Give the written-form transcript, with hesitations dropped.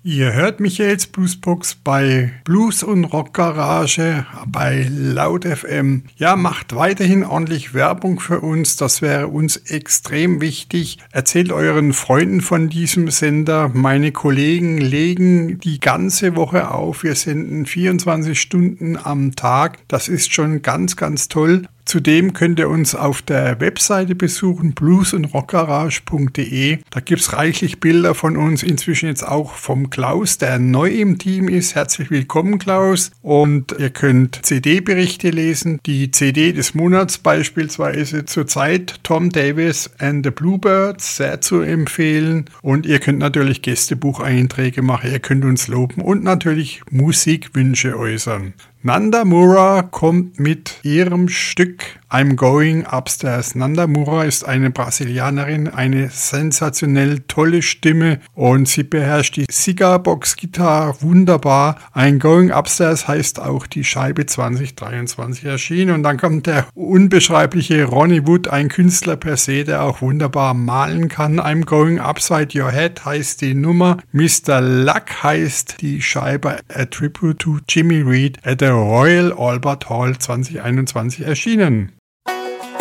Ihr hört Michaels Bluesbox bei Blues und Rock Garage bei Laut FM. Ja, macht weiterhin ordentlich Werbung für uns, das wäre uns extrem wichtig. Erzählt euren Freunden von diesem Sender. Meine Kollegen legen die ganze Woche auf. Wir senden 24 Stunden am Tag. Das ist schon ganz, ganz toll. Zudem könnt ihr uns auf der Webseite besuchen, bluesundrockgarage.de. Da gibt's reichlich Bilder von uns, inzwischen jetzt auch vom Klaus, der neu im Team ist. Herzlich willkommen, Klaus. Und ihr könnt CD-Berichte lesen. Die CD des Monats beispielsweise zurzeit Tom Davis and the Bluebirds, sehr zu empfehlen. Und ihr könnt natürlich Gästebucheinträge machen, ihr könnt uns loben und natürlich Musikwünsche äußern. Nanda Mura kommt mit ihrem Stück I'm Going Upstairs. Nanda Mura ist eine Brasilianerin, eine sensationell tolle Stimme und sie beherrscht die Cigar-Box-Gitarre wunderbar. I'm Going Upstairs heißt auch die Scheibe 2023 erschienen und dann kommt der unbeschreibliche Ronnie Wood, ein Künstler per se, der auch wunderbar malen kann. I'm Going Upside Your Head heißt die Nummer. Mr. Luck heißt die Scheibe, A Tribute to Jimmy Reed at the Royal Albert Hall 2021 erschienen.